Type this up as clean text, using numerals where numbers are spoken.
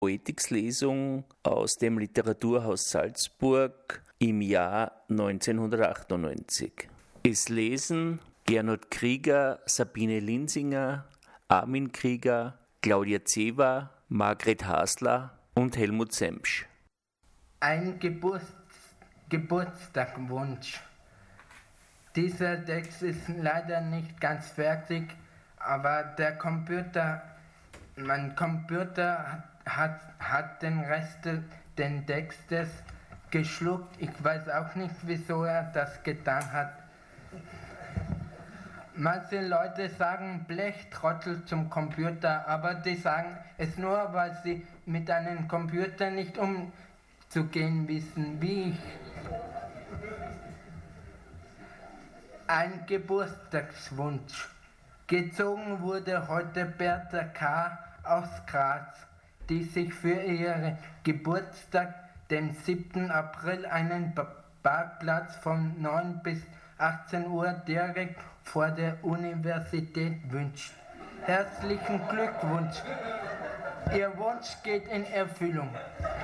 Poetikslesung aus dem Literaturhaus Salzburg im Jahr 1998. Es lesen Gernot Krieger, Sabine Linsinger, Armin Krieger, Claudia Zewa, Margret Hasler und Helmut Semsch. Ein Geburtstagwunsch. Dieser Text ist leider nicht ganz fertig, aber mein Computer hat den Rest des Textes geschluckt. Ich weiß auch nicht, wieso er das getan hat. Manche Leute sagen Blechtrottel zum Computer, aber die sagen es nur, weil sie mit einem Computer nicht umzugehen wissen, wie ich. Ein Geburtstagswunsch. Gezogen wurde heute Bertha K. aus Graz, die sich für ihren Geburtstag, den 7. April, einen Parkplatz von 9 bis 18 Uhr direkt vor der Universität wünscht. Herzlichen Glückwunsch! Ihr Wunsch geht in Erfüllung.